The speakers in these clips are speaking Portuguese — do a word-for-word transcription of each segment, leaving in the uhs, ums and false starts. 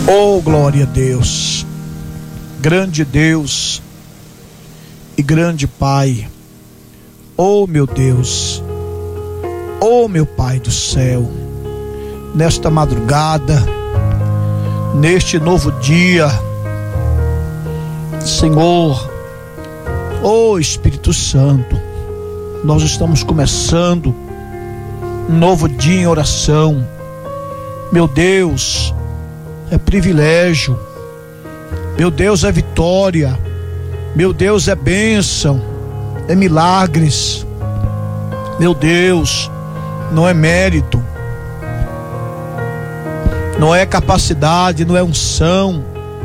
Oh, glória a Deus, grande Deus e grande Pai. Oh, meu Deus, oh, meu Pai do céu, nesta madrugada, neste novo dia, Senhor, oh Espírito Santo, nós estamos começando um novo dia em oração. Meu Deus, é privilégio, meu Deus, é vitória, meu Deus, é bênção, é milagres, meu Deus, não é mérito, não é capacidade, não é unção.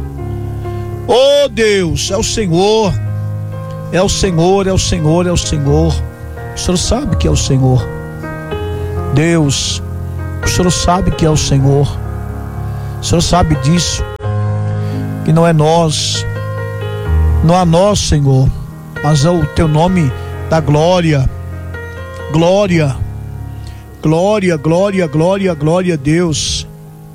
Oh Deus, é o Senhor, é o Senhor, é o Senhor, é o Senhor. O Senhor sabe que é o Senhor. Deus, o Senhor sabe que é o Senhor. O Senhor sabe disso, que não é nós, não é nós, Senhor, mas é o teu nome da glória. Glória, glória, glória, glória, glória a Deus.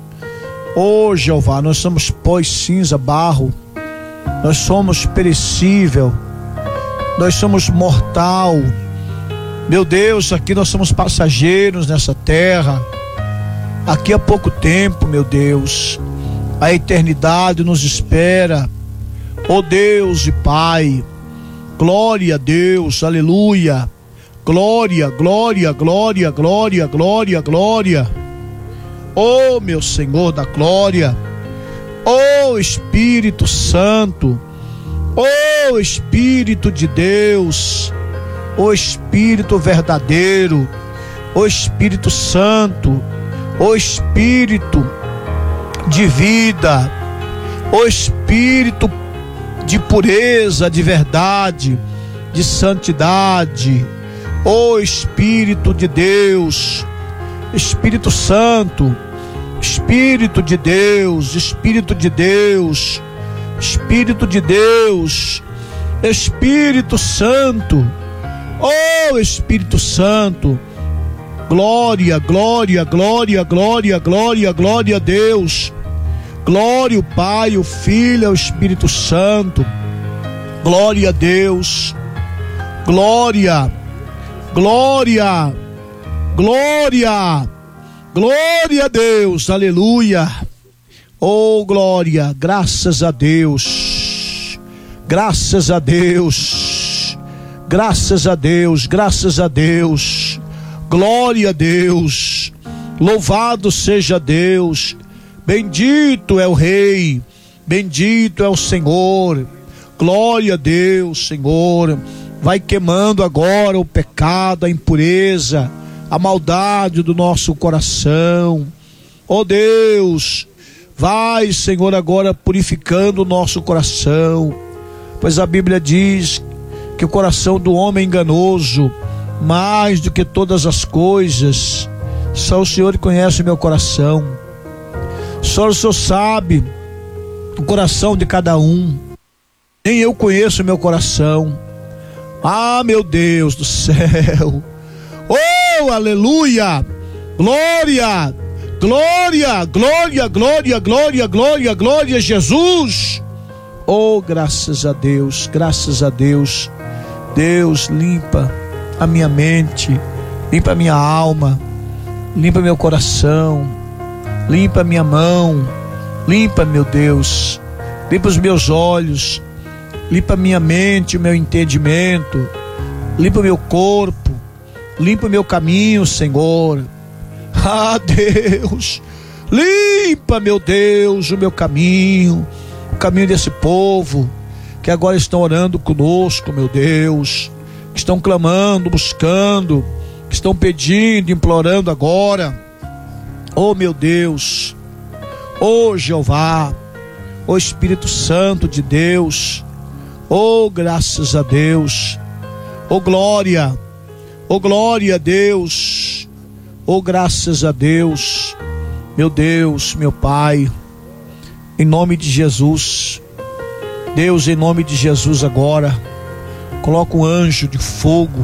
Oh Jeová, nós somos pó e cinza, barro, nós somos perecível, nós somos mortal. Meu Deus, aqui nós somos passageiros nessa terra. Aqui há pouco tempo, meu Deus, a eternidade nos espera. Oh Deus e Pai, glória a Deus, aleluia. Glória, glória, glória, glória, glória, glória. Oh meu Senhor da glória, oh Espírito Santo, oh Espírito de Deus, oh Espírito verdadeiro, oh Espírito Santo, oh Espírito de vida, oh Espírito de pureza, de verdade, de santidade, oh Espírito de Deus, Espírito Santo, Espírito de Deus, Espírito de Deus, Espírito de Deus, Espírito Santo, oh Espírito Santo, glória, glória, glória, glória, glória, glória a Deus, glória o Pai, o Filho, o Espírito Santo, glória a Deus, glória, glória, glória, glória a Deus, aleluia. Oh glória, graças a Deus, graças a Deus, graças a Deus, graças a Deus, glória a Deus, louvado seja Deus, bendito é o Rei, bendito é o Senhor, glória a Deus, Senhor. Vai queimando agora o pecado, a impureza, a maldade do nosso coração. Oh Deus, vai, Senhor, agora purificando o nosso coração, pois a Bíblia diz que o coração do homem é enganoso, mais do que todas as coisas. Só o Senhor conhece o meu coração, só o Senhor sabe o coração de cada um, nem eu conheço o meu coração. Ah, meu Deus do céu, oh, aleluia, glória, glória, glória, glória, glória, glória, glória a Jesus. Oh, graças a Deus, graças a Deus. Deus, limpa a minha mente, limpa a minha alma, limpa meu coração, limpa a minha mão, limpa, meu Deus, limpa os meus olhos, limpa a minha mente, o meu entendimento, limpa o meu corpo, limpa o meu caminho, Senhor. Ah, Deus, limpa, meu Deus, o meu caminho, o caminho desse povo que agora estão orando conosco, meu Deus, que estão clamando, buscando, que estão pedindo, implorando agora. Oh, meu Deus, oh Jeová, oh Espírito Santo de Deus, oh, graças a Deus, oh glória, oh glória a Deus, oh graças a Deus, meu Deus, meu Pai, em nome de Jesus, Deus, em nome de Jesus agora, coloca um anjo de fogo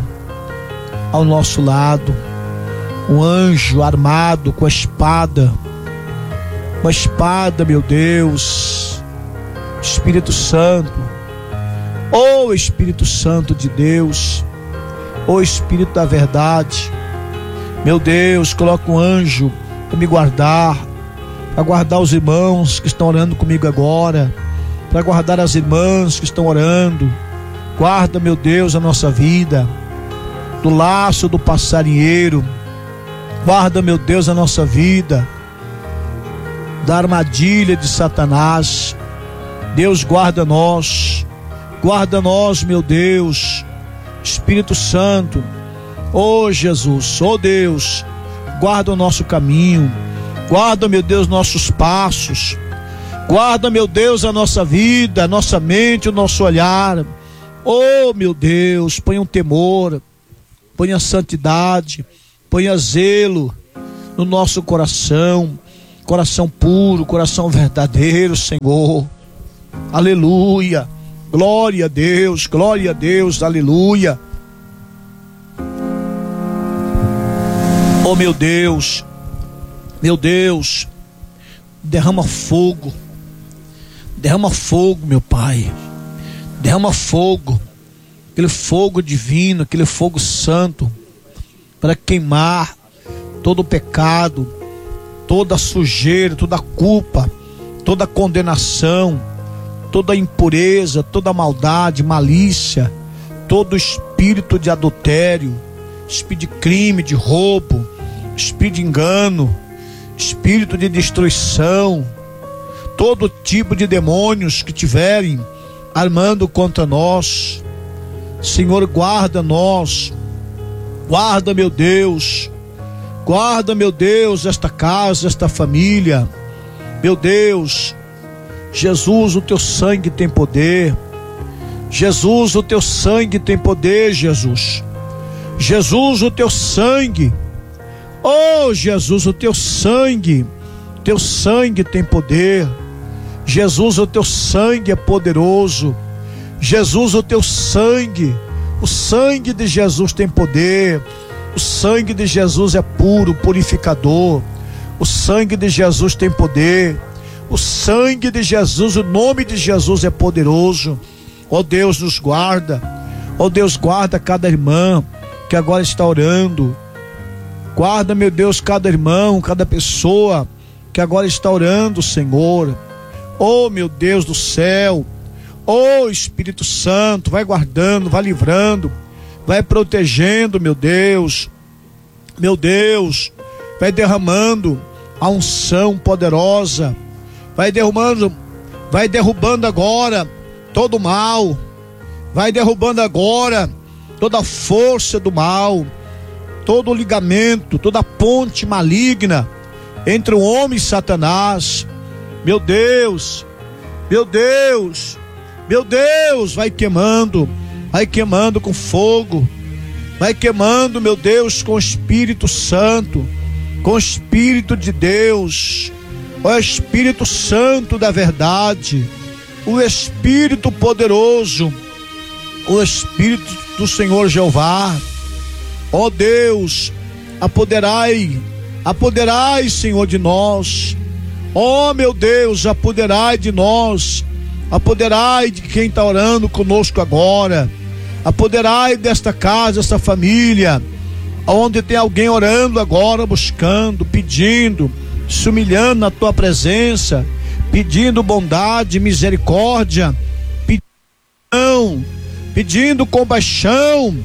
ao nosso lado, um anjo armado com a espada, uma espada, meu Deus. Espírito Santo, ô Espírito Santo de Deus, ô Espírito da verdade, meu Deus, coloca um anjo para me guardar, para guardar os irmãos que estão orando comigo agora, para guardar as irmãs que estão orando. Guarda, meu Deus, a nossa vida do laço do passarinheiro. Guarda, meu Deus, a nossa vida da armadilha de Satanás. Deus, guarda nós, guarda nós, meu Deus. Espírito Santo, ó Jesus, ó Deus, guarda o nosso caminho, guarda, meu Deus, nossos passos, guarda, meu Deus, a nossa vida, a nossa mente, o nosso olhar. Oh, meu Deus, ponha um temor, ponha santidade, ponha zelo no nosso coração, coração puro, coração verdadeiro, Senhor. Aleluia, glória a Deus, glória a Deus, aleluia. Oh, meu Deus, meu Deus, derrama fogo, derrama fogo, meu Pai. Derrama fogo, aquele fogo divino, aquele fogo santo, para queimar todo o pecado, toda a sujeira, toda a culpa, toda a condenação, toda a impureza, toda a maldade, malícia, todo espírito de adultério, espírito de crime, de roubo, espírito de engano, espírito de destruição, todo tipo de demônios que tiverem armando contra nós. Senhor, guarda nós, guarda, meu Deus, guarda, meu Deus, esta casa, esta família, meu Deus. Jesus, o teu sangue tem poder. Jesus, o teu sangue tem poder, Jesus. Jesus, o teu sangue, oh Jesus, o teu sangue, teu sangue tem poder. Jesus, o teu sangue é poderoso. Jesus, o teu sangue, o sangue de Jesus tem poder. O sangue de Jesus é puro, purificador. O sangue de Jesus tem poder. O sangue de Jesus, o nome de Jesus é poderoso. Ó Deus, nos guarda. Ó Deus, guarda cada irmã que agora está orando. Guarda, meu Deus, cada irmão, cada pessoa que agora está orando, Senhor. Oh, meu Deus do céu, oh Espírito Santo, vai guardando, vai livrando, vai protegendo, meu Deus, meu Deus, vai derramando a unção poderosa, vai derrubando, vai derrubando agora todo o mal, vai derrubando agora toda a força do mal, todo o ligamento, toda a ponte maligna entre o homem e Satanás. Meu Deus, meu Deus, meu Deus, vai queimando, vai queimando com fogo, vai queimando, meu Deus, com o Espírito Santo, com o Espírito de Deus, o Espírito Santo da verdade, o Espírito poderoso, o Espírito do Senhor Jeová. Ó Deus, apoderai, apoderai, Senhor, de nós. Ó meu Deus, apoderai de nós, apoderai de quem está orando conosco agora, apoderai desta casa, esta família, onde tem alguém orando agora, buscando, pedindo, se humilhando na tua presença, pedindo bondade, misericórdia, pedindo, pedindo compaixão.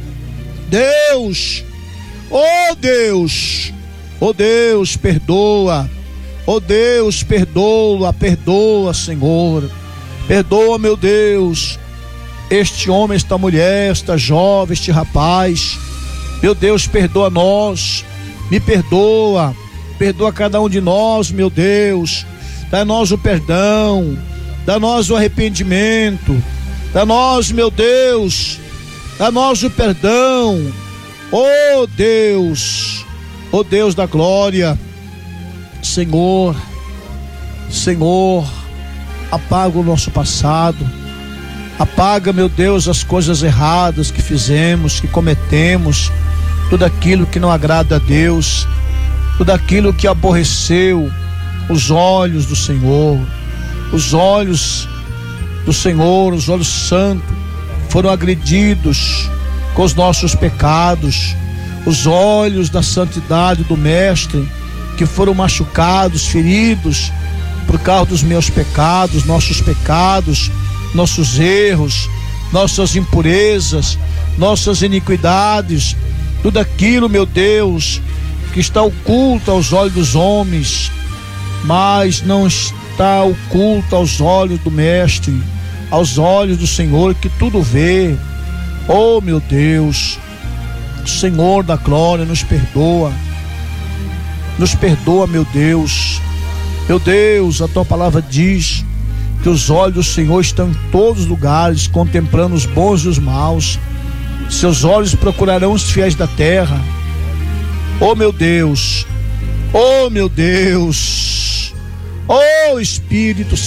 Deus, oh Deus, oh Deus, perdoa. Oh Deus, perdoa, perdoa, Senhor. Perdoa, meu Deus, este homem, esta mulher, esta jovem, este rapaz. Meu Deus, perdoa nós. Me perdoa. Perdoa cada um de nós, meu Deus. Dá-nos o perdão. Dá-nos o arrependimento. Dá-nos, meu Deus. Dá-nos o perdão. Oh Deus. Oh Deus da glória. Senhor, Senhor, apaga o nosso passado, apaga, meu Deus, as coisas erradas que fizemos, que cometemos, tudo aquilo que não agrada a Deus, tudo aquilo que aborreceu os olhos do Senhor, os olhos do Senhor, os olhos santos, foram agredidos com os nossos pecados, os olhos da santidade do Mestre, que foram machucados, feridos, por causa dos meus pecados, nossos pecados, nossos erros, nossas impurezas, nossas iniquidades, tudo aquilo, meu Deus, que está oculto aos olhos dos homens, mas não está oculto aos olhos do Mestre, aos olhos do Senhor, que tudo vê. Oh, meu Deus, Senhor da glória, nos perdoa, nos perdoa, meu Deus. Meu Deus, a tua palavra diz que os olhos do Senhor estão em todos os lugares, contemplando os bons e os maus. Seus olhos procurarão os fiéis da terra. Oh, meu Deus, oh, meu Deus, oh, Espírito